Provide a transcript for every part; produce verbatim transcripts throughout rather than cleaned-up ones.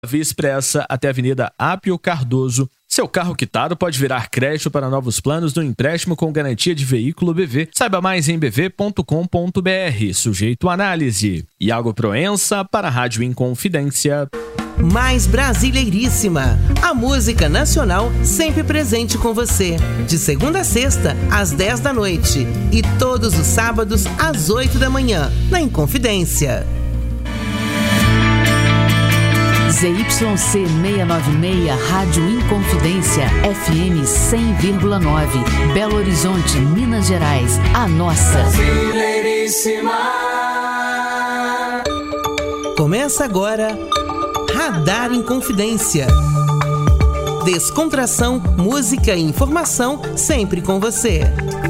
Via Expressa até a Avenida Apio Cardoso. Seu carro quitado pode virar crédito para novos planos do empréstimo com garantia de veículo B V. Saiba mais em b v ponto com ponto b r. Sujeito à análise. Iago Proença para a Rádio Inconfidência. Mais Brasileiríssima. A música nacional sempre presente com você. De segunda a sexta, às dez da noite. E todos os sábados, às oito da manhã, na Inconfidência. Z Y C seiscentos e noventa e seis, Rádio Inconfidência, F M cem vírgula nove, Belo Horizonte, Minas Gerais, a nossa. Brasileiríssima. Começa agora, Radar Inconfidência. Descontração, música e informação, sempre com você.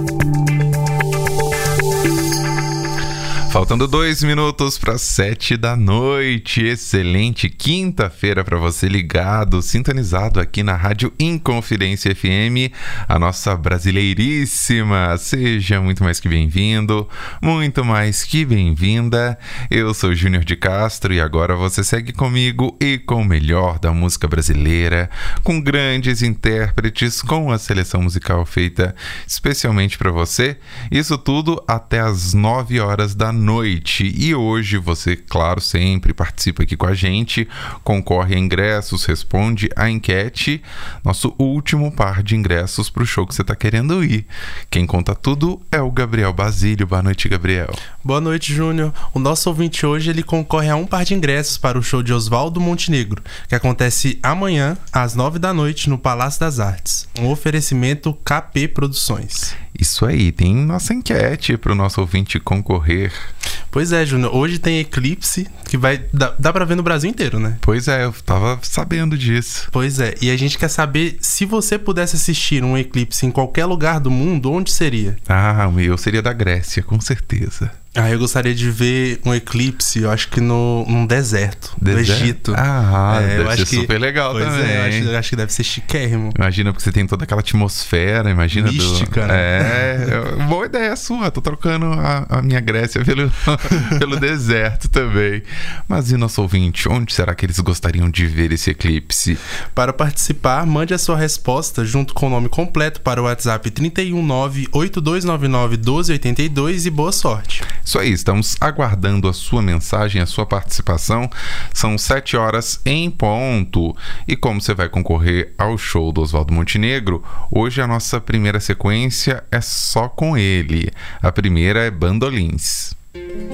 Faltando dois minutos para sete da noite. Excelente quinta-feira para você ligado, sintonizado aqui na Rádio Inconfidência F M, a nossa brasileiríssima. Seja muito mais que bem-vindo, muito mais que bem-vinda. Eu sou Júnior de Castro e agora você segue comigo e com o melhor da música brasileira, com grandes intérpretes, com a seleção musical feita especialmente para você. Isso tudo até as nove horas da noite. noite. E hoje você, claro, sempre participa aqui com a gente, concorre a ingressos, responde a enquete, nosso último par de ingressos para o show que você está querendo ir. Quem conta tudo é o Gabriel Basílio. Boa noite, Gabriel. Boa noite, Júnior. O nosso ouvinte hoje, ele concorre a um par de ingressos para o show de Oswaldo Montenegro, que acontece amanhã, às nove da noite, no Palácio das Artes. Um oferecimento K P Produções. Isso aí, tem nossa enquete para o nosso ouvinte concorrer. Pois é, Júnior, hoje tem Eclipse, que vai... Dá, dá pra ver no Brasil inteiro, né? Pois é, eu tava sabendo disso. Pois é, e a gente quer saber, se você pudesse assistir um eclipse em qualquer lugar do mundo, onde seria? Ah, o meu seria da Grécia, com certeza. Ah, eu gostaria de ver um eclipse, eu acho que no, num deserto, deserto? no Egito. Ah, é, deve eu acho ser que, super legal pois também. É, eu acho, eu acho que deve ser chiquérrimo. Imagina, porque você tem toda aquela atmosfera, imagina. Mística, do... né? É, boa ideia sua, tô trocando a, a minha Grécia pelo, pelo deserto também. Mas e nosso ouvinte, onde será que eles gostariam de ver esse eclipse? Para participar, mande a sua resposta junto com o nome completo para o WhatsApp trinta e um nove, oito dois nove nove, um dois oito dois e boa sorte. Isso aí, estamos aguardando a sua mensagem, a sua participação. São sete horas em ponto. E como você vai concorrer ao show do Oswaldo Montenegro, hoje a nossa primeira sequência é só com ele. A primeira é Bandolins.